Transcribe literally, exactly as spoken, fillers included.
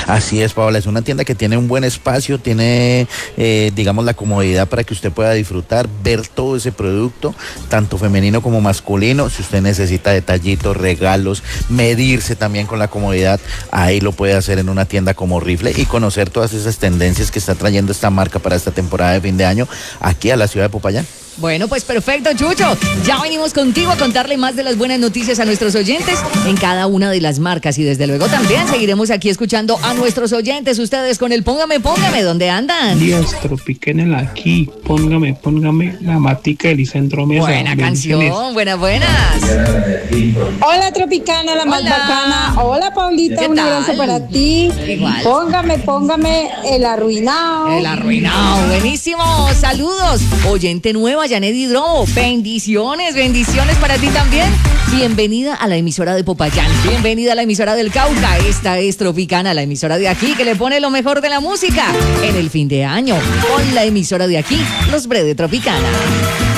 Así es, Paola, es una tienda que tiene un buen espacio, tiene, eh, digamos, la comodidad para que usted pueda disfrutar, ver todo ese producto, tanto femenino como masculino. Si usted necesita detallitos, regalos, medirse también con la comodidad, ahí lo puede hacer en una tienda como Rifle y conocer todas esas tendencias que está trayendo esta marca para esta temporada de fin de año aquí a la ciudad de Popayán. Bueno, pues perfecto, Chucho. Ya venimos contigo a contarle más de las buenas noticias a nuestros oyentes en cada una de las marcas. Y desde luego también seguiremos aquí escuchando a nuestros oyentes. Ustedes con el Póngame, Póngame, ¿dónde andan? Días, tropíquenela aquí. Póngame, póngame la matica de Lisandro Mesa. Buena canción, buenas, buenas. Hola, Tropicana, la más Hola. bacana. Hola, Paulita, ¿Qué un tal? abrazo para ti. Igual. Póngame, póngame el arruinado. El arruinado, buenísimo. Saludos. Oyente nueva, Janet Hidrobo. Bendiciones, bendiciones para ti también. Bienvenida a la emisora de Popayán. Bienvenida a la emisora del Cauca. Esta es Tropicana, la emisora de aquí que le pone lo mejor de la música en el fin de año. Con la emisora de aquí, los Bre de Tropicana.